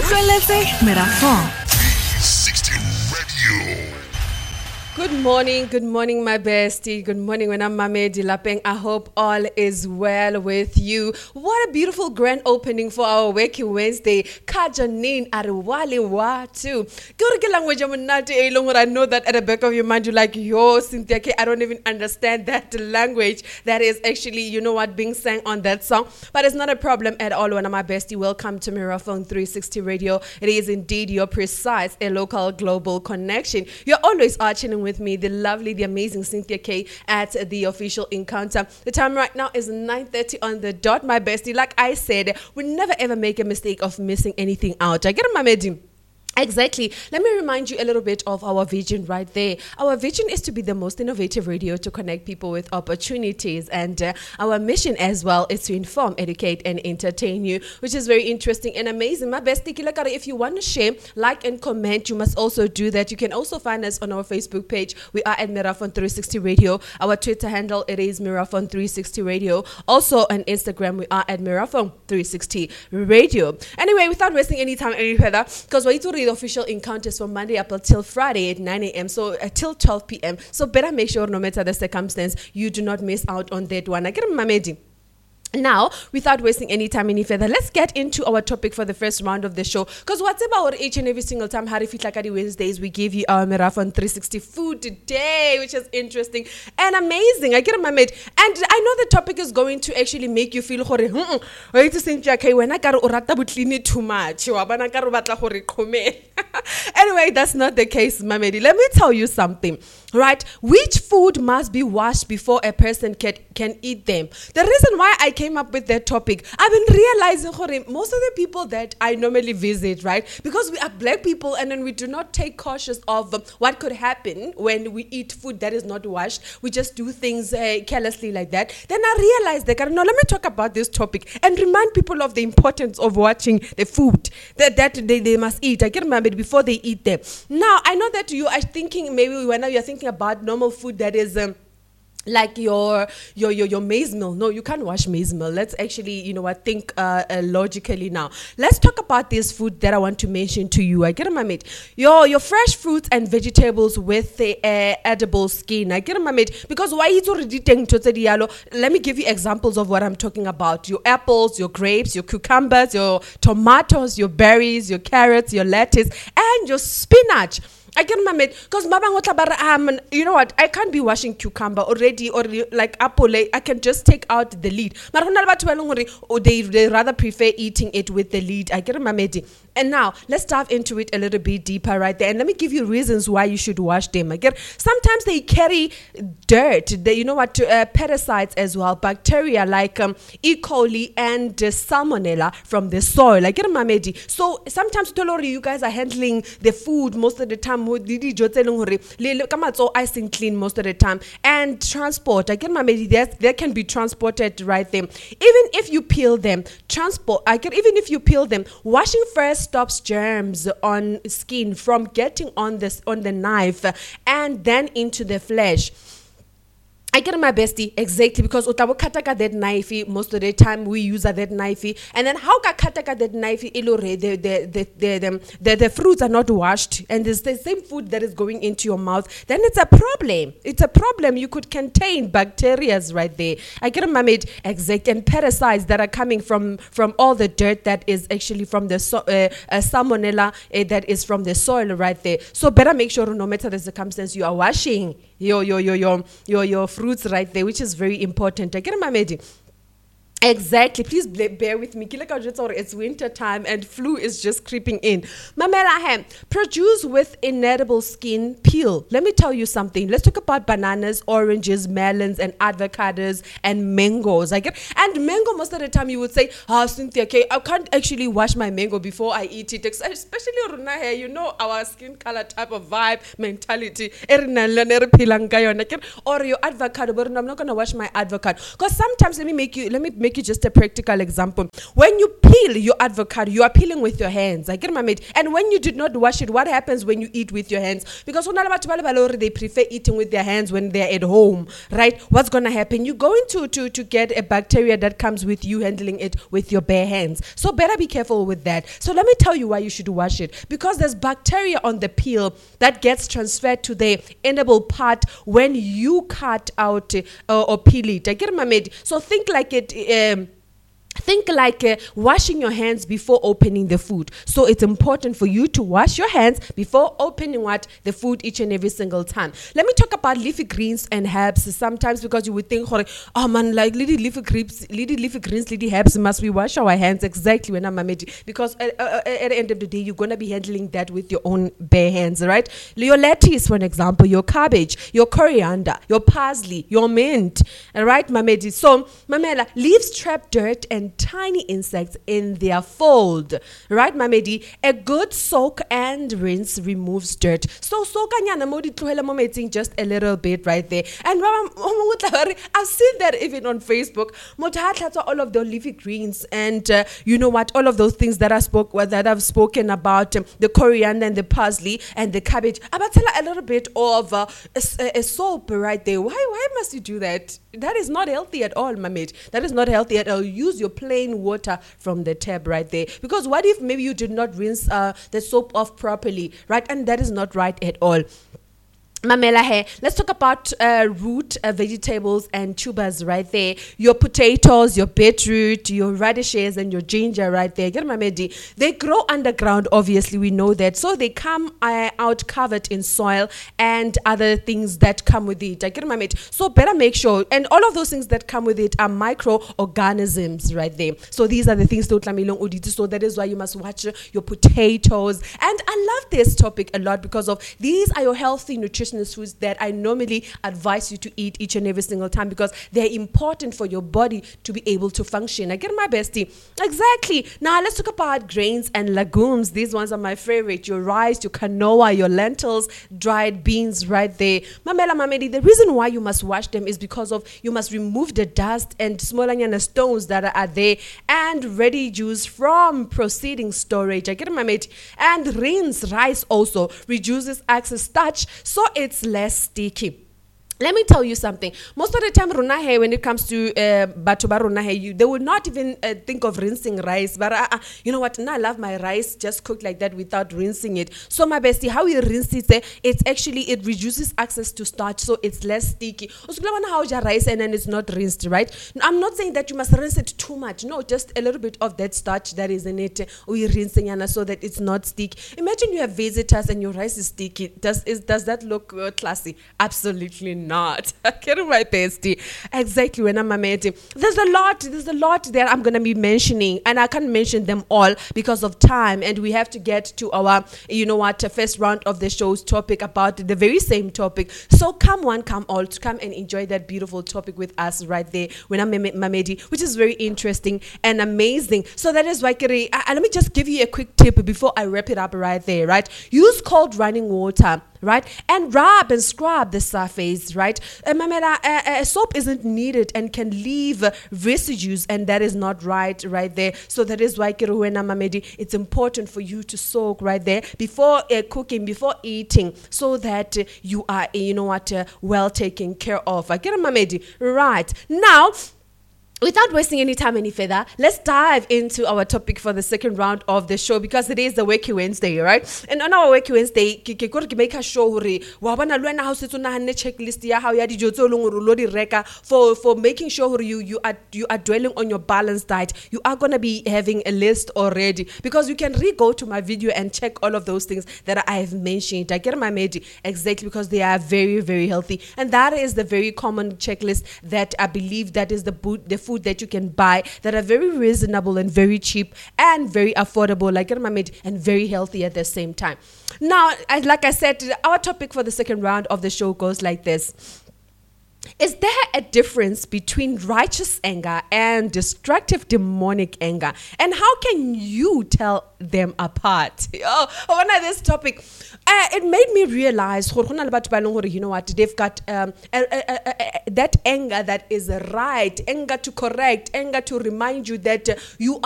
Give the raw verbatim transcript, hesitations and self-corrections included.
Utlweletse Merafong. three sixty Radio. Good morning, good morning, my bestie. Good morning, when I'm Mamedi Lapeng. I hope all is well with you. What a beautiful grand opening for our Waking Wednesday. Kajanin Arwali Watu. Good language, I know that at the back of your mind, you're like, yo, Cynthia K, I don't even understand that language that is actually, you know what, being sang on that song. But it's not a problem at all. When I'm my bestie, welcome to Merafong three sixty Radio. It is indeed your precise, a local global connection. You're always arching with me, the lovely, the amazing Cynthia K at the official encounter. The time right now is nine thirty on the dot, my bestie. Like I said, we never ever make a mistake of missing anything out. I get my medim. Exactly. Let me remind you a little bit of our vision right there. Our vision is to be the most innovative radio to connect people with opportunities. And uh, our mission as well is to inform, educate, and entertain you, which is very interesting and amazing. My best Tikilakara, if you want to share, like, and comment, you must also do that. You can also find us on our Facebook page. We are at Merafong three sixty Radio. Our Twitter handle, it is Merafong three sixty Radio. Also on Instagram, we are at Merafong three sixty Radio. Anyway, without wasting any time any further, because we're to read the official encounters from Monday up until Friday at nine a.m. So uh, till twelve p.m. So better make sure no matter the circumstance, you do not miss out on that one. I get my meeting. Now, without wasting any time any further, let's get into our topic for the first round of the show. Because what's about each and every single time, Hari Fitlakadi Wednesdays, we give you our Merafong three sixty food today, which is interesting and amazing. I get my mate. And I know the topic is going to actually make you feel hore, hmm, wait to think, okay, when I got to too much. Anyway, that's not the case, Mamedi. Let me tell you something, right? Which food must be washed before a person can, can eat them? The reason why I came up with that topic, I've been realizing most of the people that I normally visit, right, because we are black people and then we do not take cautious of um, what could happen when we eat food that is not washed. We just do things uh, carelessly like that. Then I realized that, no, let me talk about this topic and remind people of the importance of watching the food that, that they, they must eat. I can remember before they eat them. Now, I know that you are thinking, maybe when you're thinking about normal food that is um, like your your your your maize meal. No, you can't wash maize meal. Let's actually, you know what, think uh, uh, logically now. Let's talk about this food that I want to mention to you. I get my mate. Your your fresh fruits and vegetables with the uh, edible skin. I get my mate. Because why is already let me give you examples of what I'm talking about. Your apples, your grapes, your cucumbers, your tomatoes, your berries, your carrots, your lettuce, and your spinach. I get my mate because um, you know what, I can't be washing cucumber already or like apple. I can just take out the lead. Or they, they rather prefer eating it with the lead. I get my mate. And now let's dive into it a little bit deeper right there. And let me give you reasons why you should wash them. I get sometimes they carry dirt. They, you know what, uh, parasites as well, bacteria like um, E. coli and uh, salmonella from the soil. I get my mate. So sometimes you guys are handling the food most of the time. Icing clean most of the time, and transport. I get my maybe they can be transported right there. Even if you peel them, transport. I get even if you peel them, washing first stops germs on skin from getting on this on the knife and then into the flesh. I get my bestie exactly because kataka that knife most of the time we use that knife, and then how ka kataka that knife ilore the the the the, the the fruits are not washed and it's the same food that is going into your mouth, then it's a problem. It's a problem. You could contain bacteria right there. I get my mate exact and parasites that are coming from from all the dirt that is actually from the so, uh, uh, salmonella uh, that is from the soil right there. So better make sure no matter the circumstance you are washing your your your your your, your fruits right there, which is very important. I get my medi. Exactly. Please bear with me. It's winter time and flu is just creeping in. Mamela, produce with inedible skin peel. Let me tell you something. Let's talk about bananas, oranges, melons, and avocados and mangoes. I get and mango most of the time you would say, ah, oh, Cynthia, okay, I can't actually wash my mango before I eat it. Especially here, you know our skin color type of vibe mentality. Or your avocado, but I'm not gonna wash my avocado because sometimes let me make you let me. make it just a practical example. When you peel your avocado, you are peeling with your hands. I get my mate. And when you did not wash it, what happens when you eat with your hands? Because they prefer eating with their hands when they're at home, right? What's gonna happen? You're going to to to get a bacteria that comes with you handling it with your bare hands. So better be careful with that. So let me tell you why you should wash it. Because there's bacteria on the peel that gets transferred to the edible part when you cut out uh, or peel it. I get my mate. So think like it. Um, Think like uh, washing your hands before opening the food. So it's important for you to wash your hands before opening what the food each and every single time. Let me talk about leafy greens and herbs. Sometimes because you would think, oh man, like little leafy greens, little leafy greens, little herbs, must we wash our hands? Exactly, when I'm a medi. Because uh, uh, at the end of the day, you're gonna be handling that with your own bare hands, right? Your lettuce, for an example, your cabbage, your coriander, your parsley, your mint, all right, mamedi. So, mamela, leaves trap dirt and tiny insects in their fold, right, mamedi? A good soak and rinse removes dirt. So soak just a little bit right there. And I've seen that even on Facebook. All of the leafy greens and uh, you know what, all of those things that I spoke that I've spoken about, um, the coriander and the parsley and the cabbage. I'm tell a little bit of uh, a, a soap right there. Why why must you do that? That is not healthy at all, my mate. That is not healthy at all. Use your plain water from the tap right there. Because what if maybe you did not rinse uh, the soap off properly, right? And that is not right at all. Mamela here. Let's talk about uh, root uh, vegetables and tubers right there. Your potatoes, your beetroot, your radishes, and your ginger right there. Get my medi. They grow underground, obviously, we know that. So they come uh, out covered in soil and other things that come with it. I get my medi. So better make sure. And all of those things that come with it are microorganisms right there. So these are the things to So that is why you must watch your potatoes. And I love this topic a lot because of these are your healthy nutrition foods that I normally advise you to eat each and every single time because they're important for your body to be able to function. I get my bestie. Exactly. Now let's talk about grains and legumes. These ones are my favorite. Your rice, your quinoa, your lentils, dried beans right there. Mamela mamedi, the reason why you must wash them is because of you must remove the dust and small stones that are there and ready juice from proceeding storage. I get my mate. And rinse rice also reduces excess starch, so it's less sticky. Let me tell you something. Most of the time, Runahe, when it comes to Batuba Runahe, you they would not even uh, think of rinsing rice. But uh, uh, you know what? Now I love my rice just cooked like that without rinsing it. So my bestie, how you rinse it? Uh, it's actually it reduces access to starch, so it's less sticky. Also, how your rice and then it's not rinsed, right? I'm not saying that you must rinse it too much. No, just a little bit of that starch that is in it. Or you rinsing and so that it's not sticky. Imagine you have visitors and your rice is sticky. Does is does that look uh, classy? Absolutely not. Not get my bestie. Exactly, when I'm a mate. There's a lot, there's a lot that I'm gonna be mentioning, and I can't mention them all because of time. And we have to get to our, you know what, first round of the show's topic about the very same topic. So come one, come all, to come and enjoy that beautiful topic with us right there when I'm Mamedi, which is very interesting and amazing. So that is why, Kiri, uh, let me just give you a quick tip before I wrap it up right there, right? Use cold running water, right? And rub and scrub the surface, right? Uh, Mamela, uh, uh, soap isn't needed and can leave uh, residues, and that is not right right there. So that is why, Kiruwena Mamedi, it's important for you to soak right there before uh, cooking, before eating, so that uh, you are, uh, you know what, uh, well taken care of. I get Mamedi. Right. Now, without wasting any time any further, let's dive into our topic for the second round of the show because it is the Wacky Wednesday, right? And on our Wacky Wednesday, ke gore ke make a show hore wa bona lwena ha o setso na hanne checklist ya hao ya dijo tso leng hore lo di reka for for making sure hore you you are you are dwelling on your balanced diet. You are going to be having a list already because you can re-go to my video and check all of those things that I have mentioned. I get my medi exactly because they are very very healthy, and that is the very common checklist that I believe that is the boot the food that you can buy that are very reasonable and very cheap and very affordable, like and very healthy at the same time. Now, like I said, our topic for the second round of the show goes like this. Is there a difference between righteous anger and destructive demonic anger? And how can you tell them apart? Oh, on this topic, uh, it made me realize, you know what, they've got um, a, a, a, a, that anger that is right, anger to correct, anger to remind you that uh, you